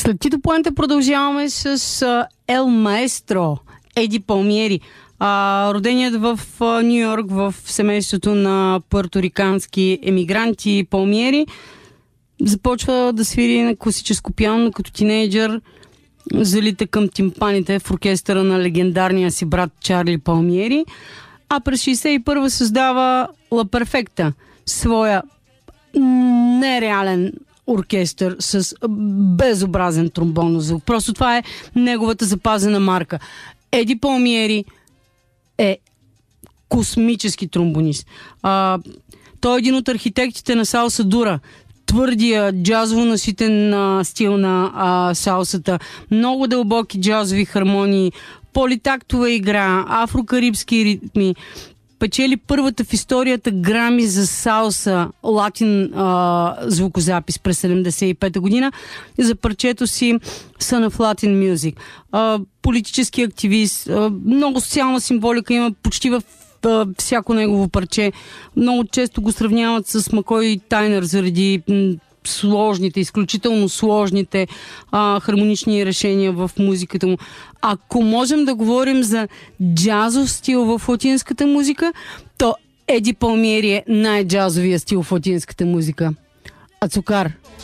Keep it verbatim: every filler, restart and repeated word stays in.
След Тито Пуенте продължаваме с а, Ел Маестро, Еди Палмиери. А, роденият в Ню Йорк в семейството на пуерторикански емигранти Палмиери, започва да свири на класическо пиано като тинейджър, залита към тимпаните в оркестъра на легендарния си брат Чарли Палмиери, а през шейсет и първа създава Ла Перфекта, своя нереален оркестър с безобразен тромбонен звук. Просто това е неговата запазена марка. Еди Палмиери е космически тромбонист. А, той е един от архитектите на салса дура. Твърдия, джазово наситен а, стил на а, салсата. Много дълбоки джазови хармонии, политактова игра, афрокарибски ритми. Печели първата в историята Грами за салса латин а, звукозапис през седемдесет и пета година за парчето си Son of Latin Music. А, политически активист, а, много социална символика има почти в а, всяко негово парче. Много често го сравняват с Макой Тайнер заради м- сложните, изключително сложните а, хармонични решения в музиката му. Ако можем да говорим за джазов стил в латинската музика, то Еди Палмиери е най-джазовия стил в латинската музика. Ацукар.